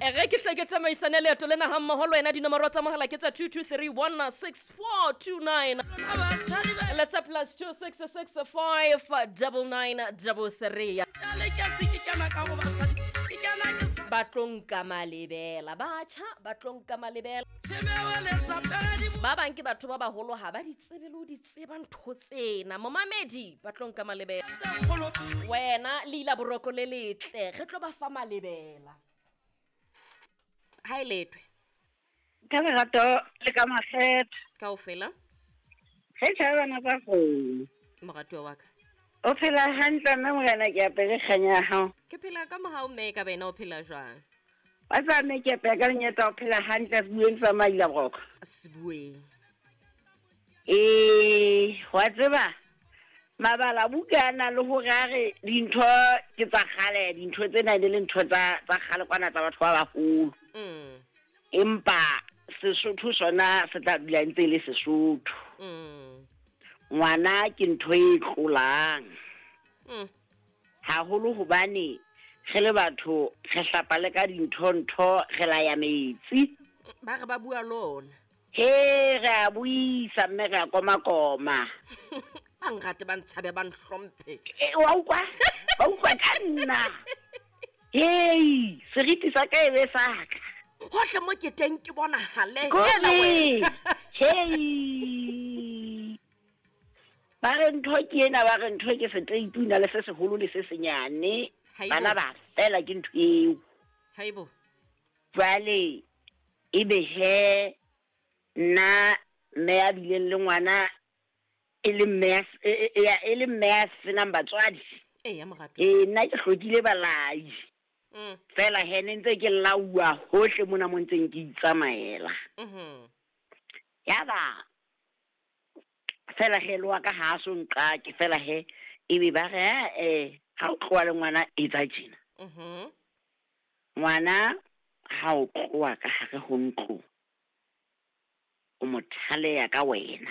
Re ke hle ke tsamaisane leeto lena ha mmoho le wena dinomoro tsa mohala ke tsa 22316429. Let's up +266599933. Batlonka malebela batjha batlonka malebela ba bang ke batho ba baholo ha ba di tsebe le di tseba ntho tsena momamedi batlonka malebela wena Lila boroko le letle re tlo ba fa malebela ha iletwe ka lerato le ka makgetho kaofela ge tšhabana ba go morato wa ka o phela hantle mme morena ke apere kganya hao ke phela ka mohau mme ka bena o phela jwang ba tsa me ke apere ka lenyeta o phela hantle bueng sa maila broko sebueng wa tseba mabala bukana le ho rare dintho ke tsa kgale dintho tsena di le ntho tsa kgale kwana tsa batho ba baholo empa Sesotho sona se tla dula ntse le Sesotho ngwana ke ntho e tlolang haholo hobane ge le batho re hlapa le ka dintho re la ya metsi ba re ba bua lona he re a buisa mme re a koma ba ngate ba ntshabe ba nhlomphe wa utlwa ka nna seriti sa ka ebe sa ka hohle mo ke teng ke bona hale ba re ntho ke ena ba re ntho ke seteipi na le se seholo le se senyane bana ba fela ke ntho eo haibo jwale ebe he nna mme a bileng le ngwana e le mme a senang batswadi ya morato nna ke hlokile balai fela he ne ntse ke laua hohle mona mo ntseng ke itsamaela yaba fela he lo ka ha so nqa ke fela he ebe ba re ha o tloa le ngwana e tsa tjena ngwana ha o tloa ka hare ho ntlo o mothaleya ka wena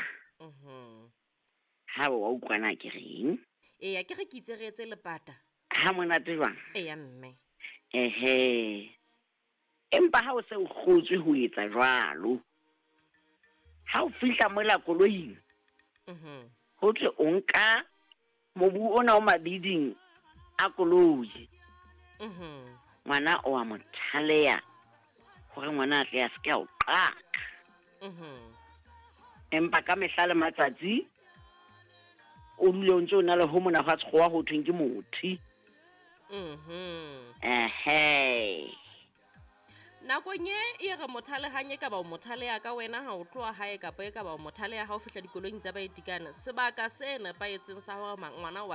ha wa utlwana ke reng ya ke re ke itse re etse lepata ha monate jwang ya mme empa ha o se o kgotswe ho etsa jwalo ha o fihla mola koloing ho tle o nka mobu ona o mabiding a koloi ngwana o a mothaleya hore ngwana a tle a se ka o qaka empa ka mehla le matsatsi o dule o ntse o na le ho mona ga tshgoa ho thweng ke mothi nakong e re mothalehanye ka ba o mothaleya ka wena ha o tloa hae kapa e ka ba o mothaleya ha o fihla dikoloing tsa baetikana sebaka se nepahetseng sa hore ngwana